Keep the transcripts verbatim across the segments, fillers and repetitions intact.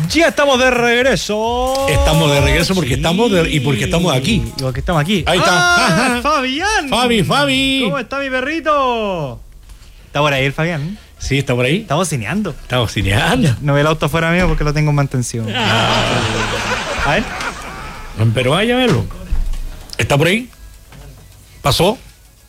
Ya estamos de regreso. Estamos de regreso porque sí. estamos de, y porque estamos aquí. Y porque estamos aquí. Ahí está. ¡Ah, Fabián! Fabi, Fabi. ¿Cómo está mi perrito? ¿Está por ahí el Fabián? Sí, está por ahí. Estamos cineando. Estamos cineando. No ve el auto afuera mío porque lo tengo en mantención. Ah. A ver. Pero vaya a verlo. ¿Está por ahí? ¿Pasó?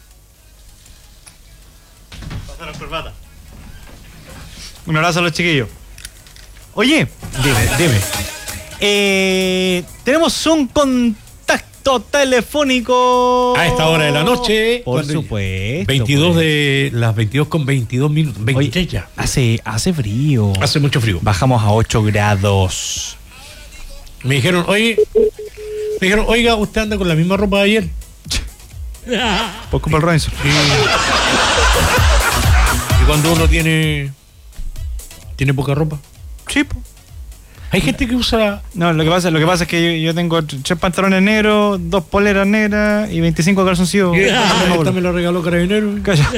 Pasaron corbata. Un abrazo a los chiquillos. Oye, dime, dime. Eh, tenemos un contacto telefónico a esta hora de la noche. Por supuesto. veintidós pues. de las veintidós con veintidós minutos. veinte Oye, ya. Hace, hace frío. Hace mucho frío. Bajamos a ocho grados. Me dijeron, oye, me dijeron, oiga, usted anda con la misma ropa de ayer. Pues como el Robinson. Sí. Y cuando uno tiene tiene poca ropa. Sí, po. Hay gente que usa. No, lo que pasa, lo que pasa es que yo, yo tengo tres pantalones negros, dos poleras negras y veinticinco calzoncillos. Ah, esta me lo regaló Carabinero. Calla.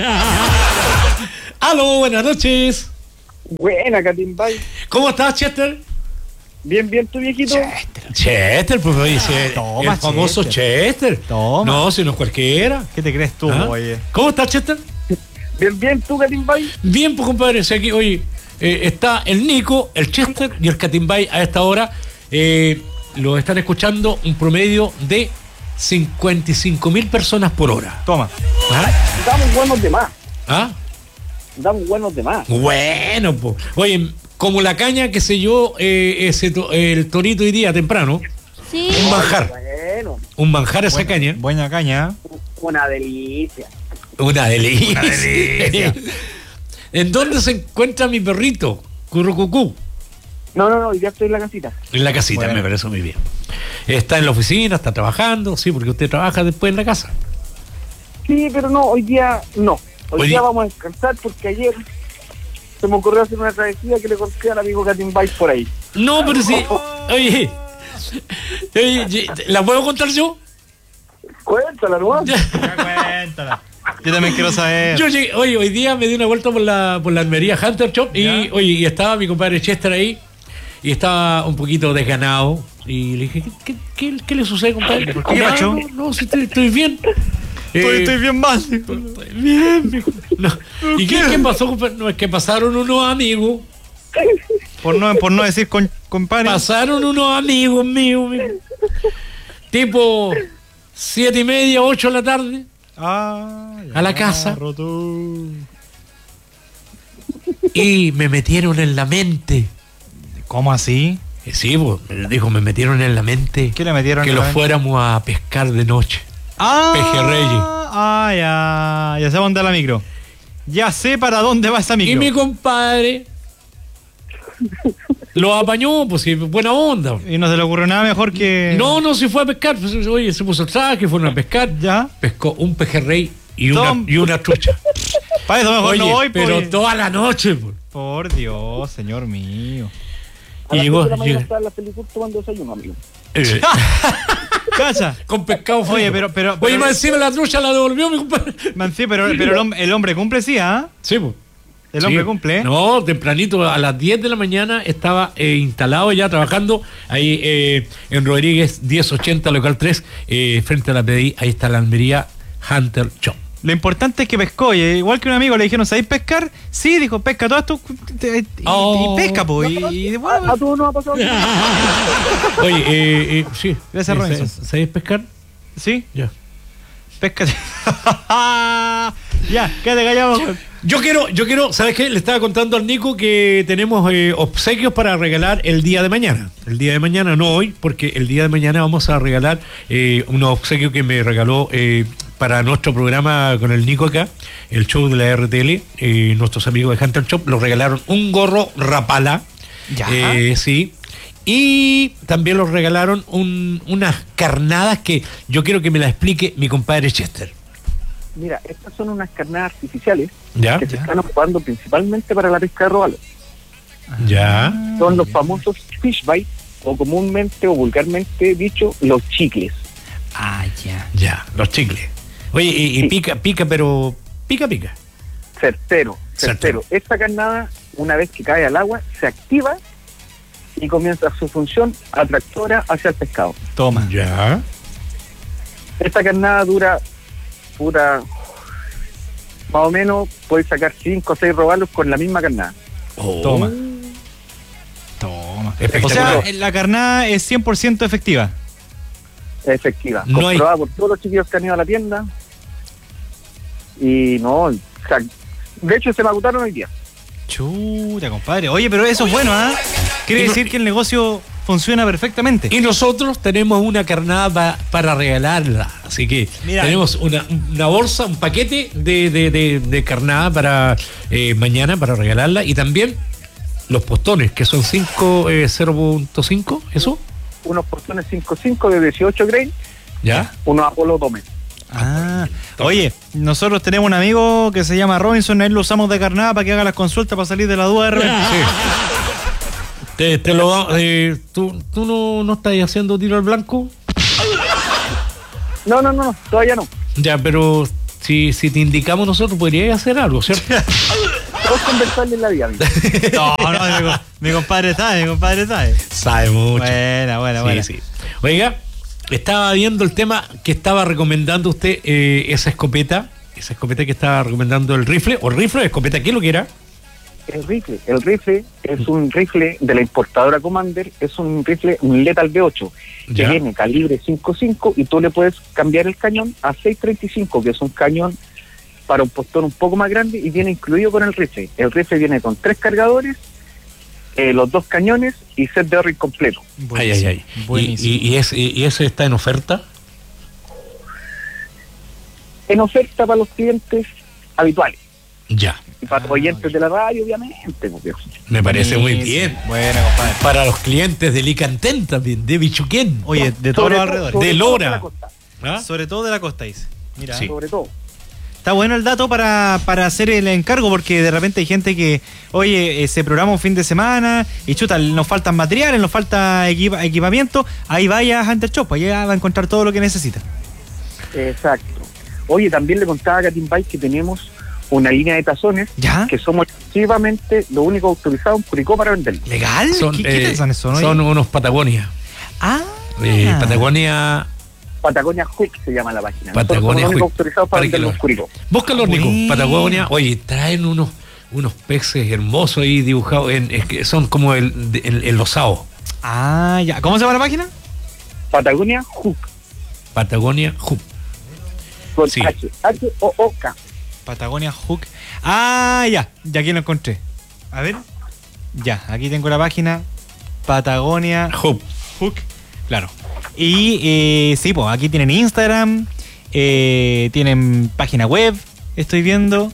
Aló, buenas noches. Buena, Catimbay. ¿Cómo estás, Chester? Bien, bien, tu viejito. Chester, Chester, pues oye, ah, toma, el famoso Chester. Chester. Toma. No, si no es cualquiera. ¿Qué te crees tú, ¿Ah? oye? ¿Cómo estás, Chester? Bien, bien, tú, Catimbay. Bien, pues compadre, si aquí, oye, eh, está el Nico, el Chester y el Catimbay a esta hora. Eh, lo están escuchando un promedio de cincuenta y cinco mil personas por hora. Toma. ¿Ah? Damos buenos de más. ¿Ah? Damos buenos de más. Bueno, pues. Oye, como la caña que se yo eh, ese to, el torito hoy día temprano. Sí. Un manjar. Bueno. Un manjar esa buena, caña. Buena caña. Una delicia. Una delicia. Una delicia. ¿En dónde se encuentra mi perrito? Currucucú. No, no, no, ya estoy en la casita. En la casita, bueno. Me parece muy bien. Está en la oficina, está trabajando, sí, porque usted trabaja después en la casa. Sí, pero no, hoy día no. Hoy, Hoy día di- vamos a descansar porque ayer se me ocurrió hacer una travesía que le conté al amigo Catimbay por ahí. No, pero sí. Oye, oye, ¿la puedo contar yo? Cuéntala, ¿no? Ya, cuéntala. Yo también quiero saber. Yo llegué, oye, hoy día me di una vuelta por la, por la almería Hunter Shop y, ¿Ya? oye, y estaba mi compadre Chester ahí y estaba un poquito desganado y le dije, ¿qué, qué, qué, qué le sucede, compadre? ¿Por qué, no, macho? No, no, si estoy, estoy bien. Estoy, Eh, estoy bien mal. Estoy bien, mijo. No. ¿Y qué, qué pasó, compadre? No, es que pasaron unos amigos, Por no, por no decir con, compadre. pasaron unos amigos míos, mijo. Tipo siete y media, ocho de la tarde. Ah, ya, A la casa. roto. Y me metieron en la mente. ¿Cómo así? Eh, Sí, pues, me dijo, me metieron en la mente ¿Qué le metieron? que en la los mente? fuéramos a pescar de noche. Ah, Pejerreyes. Ah, ya. Ya sé dónde va la micro. Ya sé para dónde va esa micro. Y mi compadre lo apañó, pues sí, buena onda. Y no se le ocurrió nada mejor que. No, no, se fue a pescar. Pues, oye, se puso el traje, fueron a pescar. Ya. Pescó un pejerrey y una, Tom. y una trucha. Para eso mejor Oye, no voy, pero pues. toda la noche. Pues. Por Dios, señor mío. A Y las llegó, seis de la mañana llegó. estaba en la película tomando desayuno, amigo. Eh, Cacha. con pescado frito. Oye, pero- pero- Oye, pero- más encima la trucha la devolvió mi compadre. Man, sí, pero, pero el, hombre, el hombre cumple, sí, ¿ah? Sí, pues. El Sí. hombre cumple. No, tempranito, a las diez de la mañana estaba eh, instalado ya trabajando ahí eh, en Rodríguez diez ochenta, local tres, eh, frente a la P D I. Ahí está la almería Hunter Shop. Lo importante es que pescó. Y igual que un amigo le dijeron, ¿sabéis pescar? Sí, dijo, pesca todas tus. Y, Oh. y pesca, pues. Y, y bueno, A todos nos ha pasado. Oye, eh, eh, sí. Gracias, Eh, Robinson. ¿sabes- ¿Sabéis pescar? sí, Ya. pesca. Ya, quédate callado. mejor. Yo quiero, yo quiero, ¿sabes qué? Le estaba contando al Nico que tenemos eh, obsequios para regalar el día de mañana. El día de mañana, no hoy, porque el día de mañana vamos a regalar eh, unos obsequios que me regaló eh, para nuestro programa con el Nico acá, el show de la R T L, eh, nuestros amigos de Hunter Shop, los regalaron un gorro Rapala. Ya. Eh, sí. Y también los regalaron un, unas carnadas que yo quiero que me las explique mi compadre Chester. Mira, estas son unas carnadas artificiales ¿Ya? que se Ya. están ocupando principalmente para la pesca de robalo. ¿Ya? Son los famosos fish bite, o comúnmente o vulgarmente dicho, los chicles. Ah, ya. Ya, los chicles. Oye, y, y Sí. pica, pica, pero pica, pica. Certero, certero. Certero. Esta carnada, una vez que cae al agua, se activa y comienza su función atractora hacia el pescado. Toma. Ya. Esta carnada dura, puta, más o menos puedes sacar cinco o seis robalos con la misma carnada. Oh. Toma. Toma. O Espectacular. sea, la carnada es cien por ciento efectiva. Efectiva, No hay- comprobada por todos los chiquillos que han ido a la tienda. Y no, o sea, de hecho se me agotaron hoy día. Chuta, compadre. Oye, pero eso es bueno, ¿ah? Quiere Y no- decir que el negocio funciona perfectamente. Y nosotros tenemos una carnada pa- para regalarla. Así que Mira. tenemos una, una bolsa, un paquete de, de, de, de carnada para eh, mañana, para regalarla. Y también los postones, que son cinco, eh, cero punto cinco, ¿eso? Unos porciones cinco cinco de dieciocho grain, ¿Ya? unos Apolo Dome. Ah, oye, nosotros tenemos un amigo que se llama Robinson, a él lo usamos de carnada para que haga las consultas para salir de la duda de repente. Sí. Te, te lo va- eh, ¿tú, ¿Tú no, no estás haciendo tiro al blanco? No, no, no, no, todavía no. Ya, pero si, si te indicamos nosotros, podrías hacer algo, ¿cierto? Todos conversarle en la vida, amigo. No, no, mi, co- mi compadre sabe, mi compadre sabe. Sabe mucho. Buena, buena, Sí, buena. sí. Oiga, estaba viendo el tema que estaba recomendando usted, eh, esa escopeta, esa escopeta que estaba recomendando el rifle, o rifle, escopeta, ¿qué es lo que era? El rifle, el rifle es un rifle de la importadora Commander, es un rifle, un Lethal V ocho, que Ya. tiene calibre cinco cinco y tú le puedes cambiar el cañón a seis treinta y cinco, que es un cañón para un postón un poco más grande y viene incluido con el rifle. El rifle viene con tres cargadores, eh, los dos cañones y set de O-ring completo. Ay, ay, ay. ¿Y, Buenísimo. y, y, es, y, y ese está en oferta? En oferta para los clientes habituales Ya. y para los oyentes de la radio, obviamente. Pues, viejo. Me parece muy Buenísimo. bien. Buena, compadre. Para los clientes de Licantén también, de Bichuquén. Oye, de todos Sobre los todo- alrededores. sobre De todo Lora. la costa, ¿Ah? Sobre todo de la costa, dice. Mira, Sí. sobre todo. está bueno el dato para, para hacer el encargo, porque de repente hay gente que, oye, eh, se programa un fin de semana y chuta, nos faltan materiales, nos falta equipa- equipamiento. Ahí vaya a Hunter Shop, allá va a encontrar todo lo que necesita. Exacto. Oye, también le contaba a Katin Bike que tenemos una línea de tazones ¿Ya? que somos exclusivamente los únicos autorizados en Curicó para venderlos. ¿Legal? Son, ¿Qué, qué eh, tal son esos? no? son unos Patagonia. Ah, Eh, Patagonia. Patagonia Hook se llama la página. Patagonia Nosotros somos los únicos Hook. autorizados para Para que venderlos lo- en Curicó. Búscalo, Nico. Bueno. Patagonia. Oye, traen unos unos peces hermosos ahí dibujados. En, es que son como el, de- el, el osao. ah, ya. ¿Cómo se llama la página? Patagonia Hook. Patagonia Hook. Con Sí. H. H O O K. Patagonia Hook. Ah, ya. Ya aquí lo encontré. A ver. Ya, aquí tengo la página. Patagonia Hook. Hook. Claro. Y eh, sí, pues aquí tienen Instagram, eh, tienen página web, estoy viendo.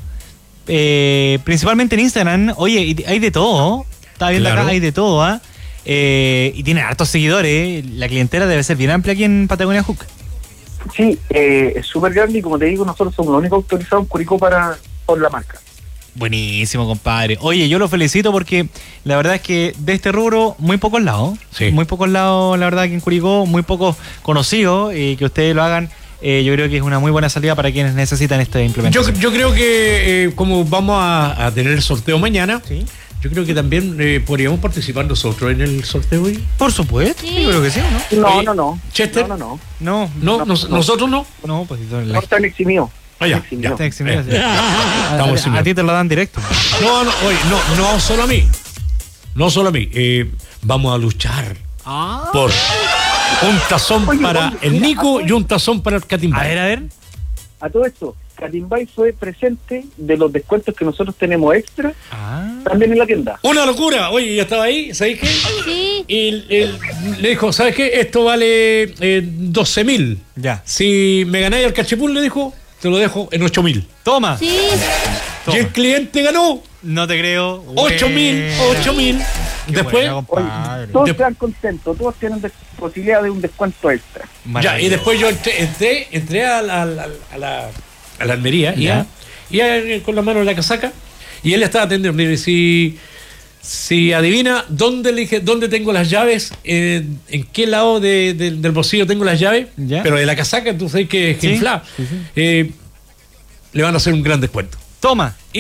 Eh, principalmente en Instagram. Oye, y hay de todo. Estaba viendo Claro. acá, hay de todo, ¿ah? Eh, y tienen hartos seguidores. La clientela debe ser bien amplia aquí en Patagonia Hook. Sí, eh, es súper grande y como te digo, nosotros somos los únicos autorizados en Curicó para, por la marca. Buenísimo, compadre. Oye, yo lo felicito porque la verdad es que de este rubro, muy pocos lados. Sí. Muy pocos lados, la verdad, aquí en Curicó, muy pocos conocidos. Y que ustedes lo hagan, eh, yo creo que es una muy buena salida para quienes necesitan este implemento. Yo, yo creo que eh, como vamos a, a tener el sorteo mañana, Sí. yo creo que también eh, podríamos participar nosotros en el sorteo hoy. Por supuesto, Sí. yo creo que sí, ¿o no? No, Oye, no, no. Chester. No, no, no. No, No, No, nos- no. nosotros no. no, pues No la, están eximidos. Ah, ya, Eximido. ya. está eximido, sí. Estamos a, a- a eximidos. ti te lo dan directo. No, no, oye, no, no solo a mí. No solo a mí. Eh, vamos a luchar Ah. por un tazón Oye, para oye, el mira, Nico acá- y un tazón para el A Catimbay. ver, a ver. A todo esto, Catimbay fue presente de los descuentos que nosotros tenemos extra Ah. también en la tienda. Una locura. Oye, yo estaba ahí, ¿sabéis qué? Sí. Y él le dijo, ¿sabes qué? Esto vale eh, doce mil. Ya. Si me ganáis el cachipún, le dijo, te lo dejo en ocho mil. Toma. Sí. Y Toma. el cliente ganó No te creo. ocho mil, Buena. ocho mil. Qué Después, buena, Oye, compadre. todos De- quedan contentos, todos tienen des- posibilidad de un descuento extra. ya, y Maravilloso. después yo entré, entré, entré a, la, a, la, a, la, a la almería, Ya. y ya, y con la mano en la casaca, y él estaba atendiendo. Le dije, si, si adivina dónde le dije, dónde tengo las llaves, eh, en qué lado de- de- del bolsillo tengo las llaves, Ya. pero de la casaca, tú sabes que es Sí, inflada. sí, sí. Eh, le van a hacer un gran descuento. Toma. Y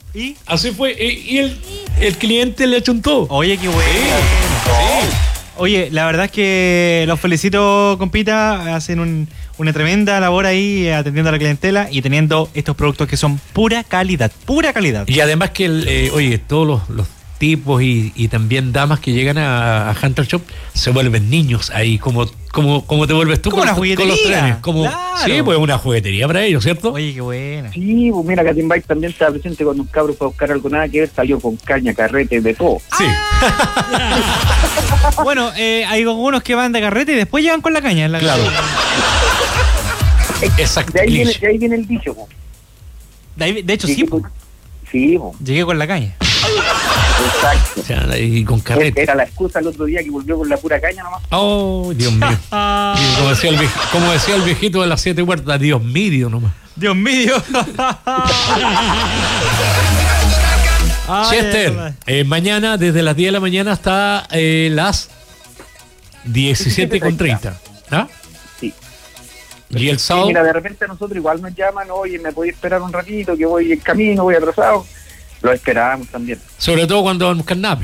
¿Y? Así fue. eh, Y el, el cliente le achuntó. Oye, qué bueno. Sí. Oye, la verdad es que los felicito, compita. Hacen un, una tremenda labor ahí eh, atendiendo a la clientela y teniendo estos productos que son pura calidad, pura calidad. Y además que, el, eh, oye, todos los, los tipos y, y también damas que llegan a, a Hunter Shop se vuelven niños ahí, como, como, como te vuelves tú Como con, una los- con los juguetería, trenes. Como, claro. Sí, pues una juguetería para ellos, ¿cierto? Oye, qué buena. Sí, pues mira, Catimbaik también estaba presente cuando un cabro fue a buscar algo nada que ver, salió con caña, carrete, de todo. Sí. Bueno, eh, hay algunos que van de carrete y después llegan con la caña. en la Claro. Exacto. De ahí viene, de ahí viene el dicho, po. De, ahí- de hecho, sí, Llegué po. con- Sí, po, Llegué con la caña. exacto. O sea, y con carrete. Era la excusa el otro día que volvió con la pura caña nomás. Oh, Dios mío. Y como decía, el viej- como decía el viejito de las siete huertas, Dios mío nomás. Dios mío. Ay, Chester, ay, eh, mañana desde las diez de la mañana hasta eh, las diecisiete con treinta. ¿Ah? Sí. Y el Sí, sábado. mira, de repente a nosotros igual nos llaman, oye, me podéis esperar un ratito, que voy en camino, voy atrasado. Lo esperábamos también. Sobre todo cuando van a buscar nape.